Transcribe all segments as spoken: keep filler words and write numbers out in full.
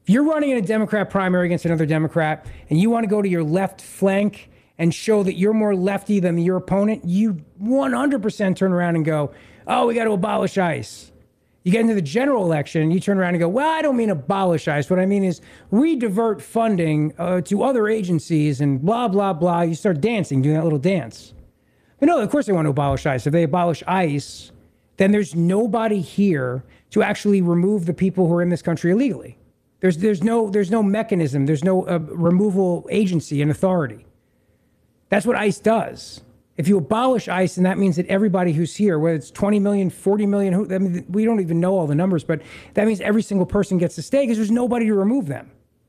If you're running in a Democrat primary against another Democrat and you want to go to your left flank and show that you're more lefty than your opponent, you one hundred percent turn around and go, oh, we got to abolish ICE. You get into the general election and you turn around and go, well, I don't mean abolish ICE. What I mean is we divert funding uh, to other agencies and blah, blah, blah. You start dancing, doing that little dance. But no, of course they want to abolish ICE. If they abolish ICE, then there's nobody here to actually remove the people who are in this country illegally. There's there's no there's no mechanism. There's no uh, removal agency and authority. That's what ICE does. If you abolish ICE, then that means that everybody who's here, whether it's twenty million, forty million, who, I mean, we don't even know all the numbers, but that means every single person gets to stay because there's nobody to remove them.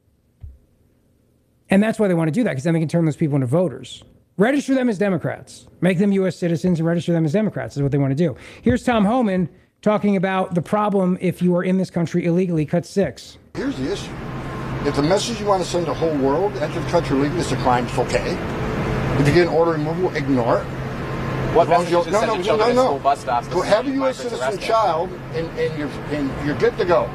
And that's why they want to do that, because then they can turn those people into voters. Register them as Democrats. Make them U S citizens and register them as Democrats is what they want to do. Here's Tom Homan talking about the problem if you are in this country illegally. Cut six. Here's the issue. If the message you want to send to the whole world, enter the country illegally, is a crime, it's okay. If you get an order removal, ignore it. What message you, to no, send no, to children no, no. at school bus stops? Go have a U S citizen child, and, and, you're, and you're good to go.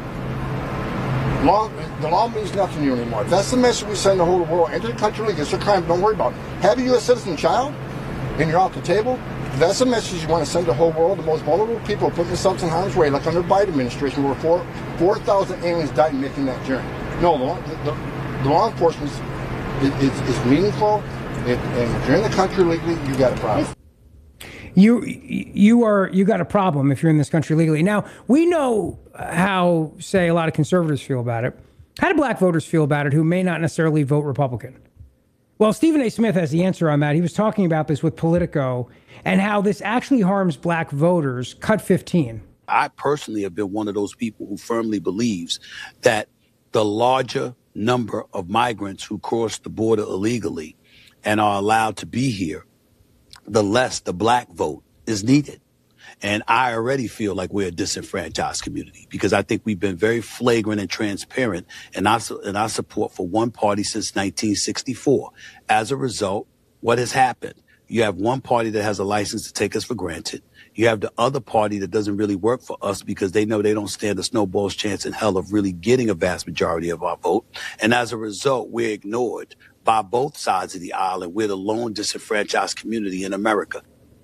Law, the law means nothing to you anymore. If that's the message we send the whole world, enter the country illegally, it's a crime, don't worry about it. Have a U S citizen child, and you're off the table. If that's the message you want to send the whole world, the most vulnerable people are putting themselves in harm's way, like under the Biden administration, where four four thousand aliens died making that journey. No, the law, the, the law enforcement is, is, is meaningful, it, and if you're in the country legally, you got a problem. You you are you got a problem if you're in this country legally. Now, we know how, say, a lot of conservatives feel about it. How do black voters feel about it who may not necessarily vote Republican? Well, Stephen A. Smith has the answer on that. He was talking about this with Politico and how this actually harms black voters. Cut fifteen. I personally have been one of those people who firmly believes that the larger number of migrants who cross the border illegally and are allowed to be here, the less the black vote is needed. And I already feel like we're a disenfranchised community because I think we've been very flagrant and transparent in our, in our support for one party since nineteen sixty-four. As a result, what has happened? You have one party that has a license to take us for granted. You have the other party that doesn't really work for us because they know they don't stand a snowball's chance in hell of really getting a vast majority of our vote. And as a result, we're ignored by both sides of the aisle, and we're the lone disenfranchised community in America.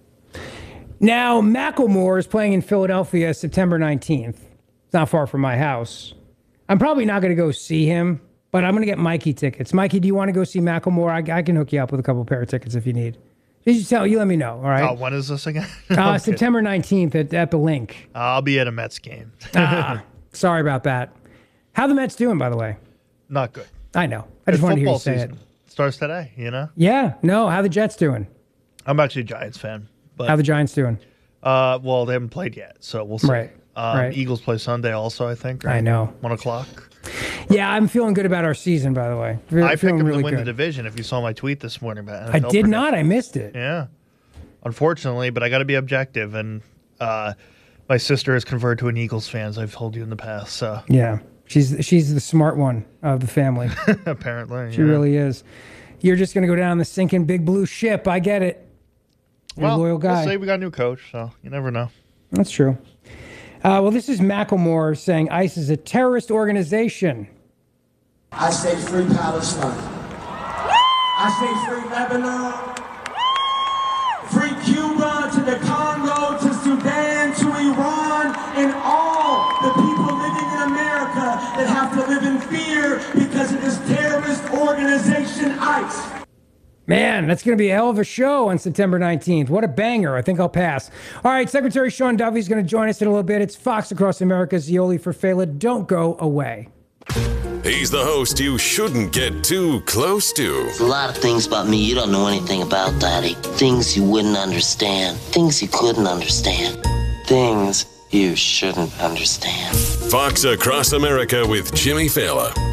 Now, Macklemore is playing in Philadelphia September nineteenth. It's not far from my house. I'm probably not going to go see him, but I'm going to get Mikey tickets. Mikey, do you want to go see Macklemore? I, I can hook you up with a couple pair of tickets if you need. You tell you let me know, all right? Oh, when is this again? uh, okay. September nineteenth at, at the Link. Uh, I'll be at a Mets game. ah, sorry about that. How the Mets doing, by the way? Not good. I know. I just wanted to hear you say season. it. Starts today, you know? Yeah. No, how the Jets doing? I'm actually a Giants fan. But, how the Giants doing? Uh, well, they haven't played yet, so we'll see. Right. Um, right. Eagles play Sunday also, I think. Right? I know. One o'clock. Yeah, I'm feeling good about our season, by the way. We're I picked them really to win good. the division, if you saw my tweet this morning about N F L I did prediction. not. I missed it. Yeah. Unfortunately, but I got to be objective, and uh, my sister has converted to an Eagles fan, as I've told you in the past. So yeah, she's she's the smart one of the family. Apparently, she yeah. really is. You're just going to go down the sinking big blue ship. I get it. You're well, a loyal guy. We'll say we got a new coach, so you never know. That's true. Uh, well, this is Macklemore saying ICE is a terrorist organization. I say free Palestine. I say free Lebanon. Free Cuba to the Congo, to Sudan, to Iran, and all the people living in America that have to live in fear because of this terrorist organization, ICE. Man, that's going to be a hell of a show on September nineteenth. What a banger. I think I'll pass. All right, Secretary Sean Duffy is going to join us in a little bit. It's Fox Across America's Zioli for Fela. Don't go away. He's the host you shouldn't get too close to. There's a lot of things about me you don't know anything about, Daddy. Things you wouldn't understand. Things you couldn't understand. Things you shouldn't understand. Fox Across America with Jimmy Fela.